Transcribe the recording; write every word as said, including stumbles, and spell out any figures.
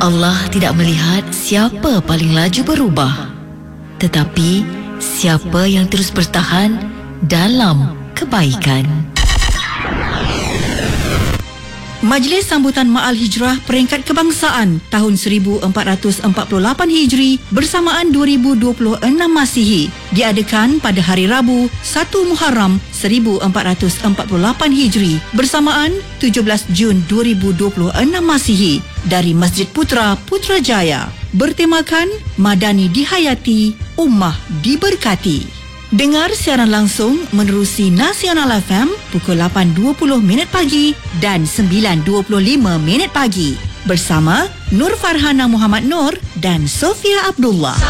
Allah tidak melihat siapa paling laju berubah, tetapi siapa yang terus bertahan dalam kebaikan. Majlis Sambutan Ma'al Hijrah Peringkat Kebangsaan tahun seribu empat ratus empat puluh lapan Hijri bersamaan dua ribu dua puluh enam Masihi diadakan pada hari Rabu satu Muharram seribu empat ratus empat puluh lapan Hijri bersamaan tujuh belas Jun dua ribu dua puluh enam Masihi dari Masjid Putra Putrajaya, bertemakan Madani dihayati, Ummah diberkati. Dengar siaran langsung menerusi Nasional F M pukul lapan dua puluh minit pagi dan sembilan dua puluh lima minit pagi bersama Nur Farhana Muhammad Nur dan Sofia Abdullah.